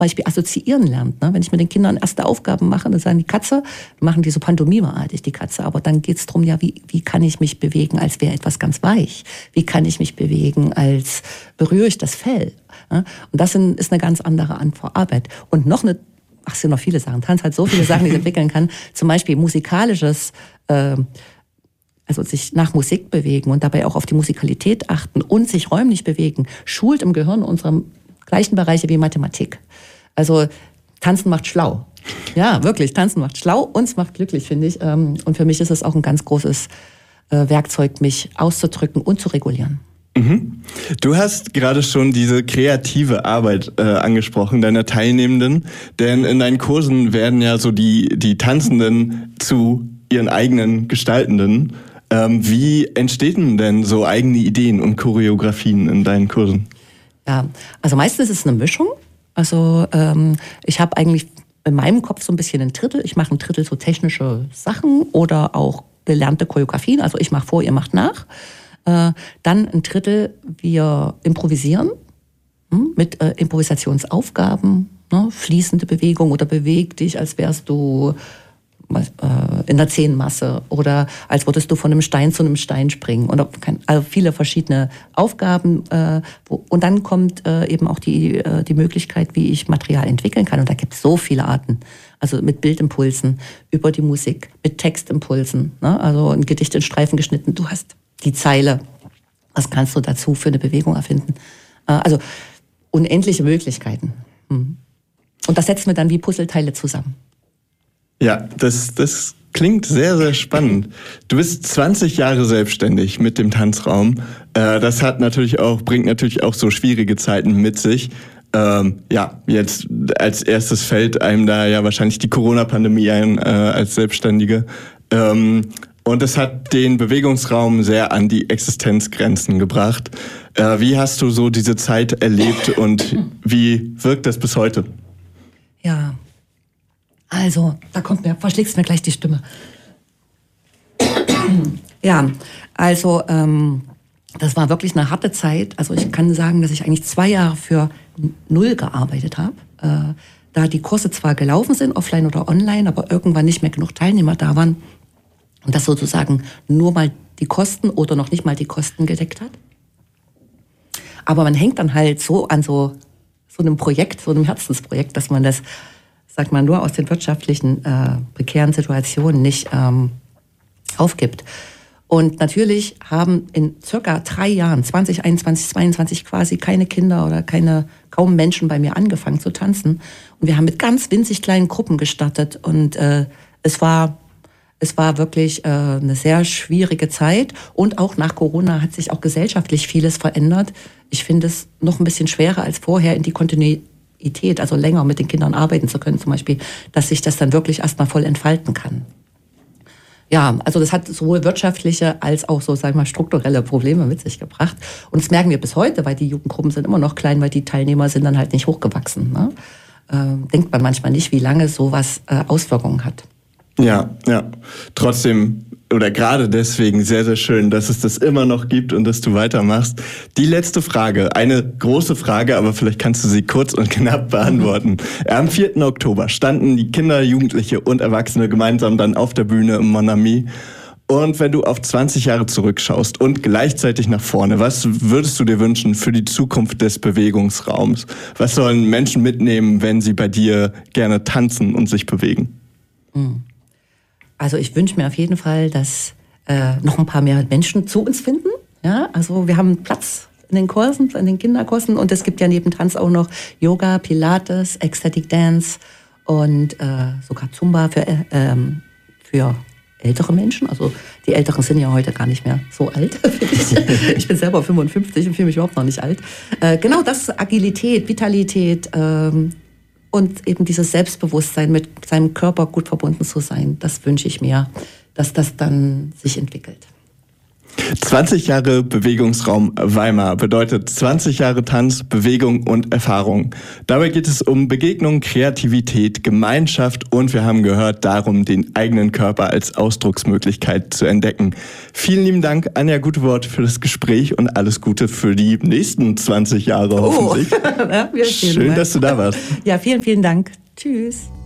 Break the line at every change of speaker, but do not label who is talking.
Beispiel assoziieren lernt. Ne? Wenn ich mit den Kindern erste Aufgaben mache, dann sagen die Katze, machen die so pantomimeartig, die Katze. Aber dann geht's drum, ja, wie kann ich mich bewegen, als wäre etwas ganz weich? Wie kann ich mich bewegen, als berühre ich das Fell? Ne? Und das ist eine ganz andere Arbeit. Und noch eine, es sind noch viele Sachen. Tanz hat so viele Sachen, die es entwickeln kann. Zum Beispiel musikalisches, also sich nach Musik bewegen und dabei auch auf die Musikalität achten und sich räumlich bewegen, schult im Gehirn unsere gleichen Bereiche wie Mathematik. Also Tanzen macht schlau. Ja, wirklich, Tanzen macht schlau und es macht glücklich, finde ich. Und für mich ist es auch ein ganz großes Werkzeug, mich auszudrücken und zu regulieren.
Mhm. Du hast gerade schon diese kreative Arbeit angesprochen deiner Teilnehmenden, denn in deinen Kursen werden ja so die Tanzenden zu ihren eigenen Gestaltenden. Wie entstehen denn so eigene Ideen und Choreografien in deinen Kursen?
Ja, also meistens ist es eine Mischung. Also ich habe eigentlich in meinem Kopf so ein bisschen ein Drittel. Ich mache ein Drittel so technische Sachen oder auch gelernte Choreografien. Also ich mache vor, ihr macht nach. Dann ein Drittel, wir improvisieren mit Improvisationsaufgaben, ne? Fließende Bewegung oder beweg dich, als wärst du in der Zehenmasse oder als würdest du von einem Stein zu einem Stein springen. Und also viele verschiedene Aufgaben. Und dann kommt eben auch die Möglichkeit, wie ich Material entwickeln kann. Und da gibt es so viele Arten. Also mit Bildimpulsen, über die Musik, mit Textimpulsen. Ne? Also ein Gedicht in Streifen geschnitten. Du hast die Zeile. Was kannst du dazu für eine Bewegung erfinden? Also unendliche Möglichkeiten. Und das setzen wir dann wie Puzzleteile zusammen.
Ja, das klingt sehr, sehr spannend. Du bist 20 Jahre selbstständig mit dem Tanzraum. Das bringt natürlich auch so schwierige Zeiten mit sich. Jetzt als erstes fällt einem da ja wahrscheinlich die Corona-Pandemie ein als Selbstständige. Und es hat den Bewegungsraum sehr an die Existenzgrenzen gebracht. Wie hast du so diese Zeit erlebt und wie wirkt das bis heute?
Ja, also, verschlägst mir gleich die Stimme. Ja, also das war wirklich eine harte Zeit. Also ich kann sagen, dass ich eigentlich 2 Jahre für 0 gearbeitet habe. Da die Kurse zwar gelaufen sind, offline oder online, aber irgendwann nicht mehr genug Teilnehmer da waren. Und das sozusagen nur mal die Kosten oder noch nicht mal die Kosten gedeckt hat. Aber man hängt dann halt so an so einem Projekt, so einem Herzensprojekt, dass man das, sagt man, nur aus den wirtschaftlichen prekären Situationen nicht aufgibt. Und natürlich haben in circa 3 Jahren, 2021, 2022 quasi keine Kinder oder kaum Menschen bei mir angefangen zu tanzen. Und wir haben mit ganz winzig kleinen Gruppen gestartet. Und es war wirklich eine sehr schwierige Zeit. Und auch nach Corona hat sich auch gesellschaftlich vieles verändert. Ich finde es noch ein bisschen schwerer als vorher in die Kontinuität, also länger mit den Kindern arbeiten zu können zum Beispiel, dass sich das dann wirklich erstmal voll entfalten kann. Ja, also das hat sowohl wirtschaftliche als auch so, sagen wir mal, strukturelle Probleme mit sich gebracht. Und das merken wir bis heute, weil die Jugendgruppen sind immer noch klein, weil die Teilnehmer sind dann halt nicht hochgewachsen. Ne? Denkt man manchmal nicht, wie lange sowas Auswirkungen hat.
Ja. Trotzdem oder gerade deswegen sehr, sehr schön, dass es das immer noch gibt und dass du weitermachst. Die letzte Frage, eine große Frage, aber vielleicht kannst du sie kurz und knapp beantworten. Am 4. Oktober standen die Kinder, Jugendliche und Erwachsene gemeinsam dann auf der Bühne im Mon Ami. Und wenn du auf 20 Jahre zurückschaust und gleichzeitig nach vorne, was würdest du dir wünschen für die Zukunft des Bewegungsraums? Was sollen Menschen mitnehmen, wenn sie bei dir gerne tanzen und sich bewegen?
Also ich wünsche mir auf jeden Fall, dass noch ein paar mehr Menschen zu uns finden. Ja, also wir haben Platz in den Kursen, in den Kinderkursen, und es gibt ja neben Tanz auch noch Yoga, Pilates, Ecstatic Dance und sogar Zumba für ältere Menschen. Also die Älteren sind ja heute gar nicht mehr so alt, finde ich. Ich bin selber 55 und fühle mich überhaupt noch nicht alt. Genau das, Agilität, Vitalität, und eben dieses Selbstbewusstsein, mit seinem Körper gut verbunden zu sein, das wünsche ich mir, dass das dann sich entwickelt.
20 Jahre Bewegungsraum Weimar bedeutet 20 Jahre Tanz, Bewegung und Erfahrung. Dabei geht es um Begegnung, Kreativität, Gemeinschaft und wir haben gehört, darum, den eigenen Körper als Ausdrucksmöglichkeit zu entdecken. Vielen lieben Dank, Anja Gutewort, für das Gespräch und alles Gute für die nächsten 20 Jahre hoffentlich.
Ja,
Schön, dass du da warst.
Ja, vielen, vielen Dank. Tschüss.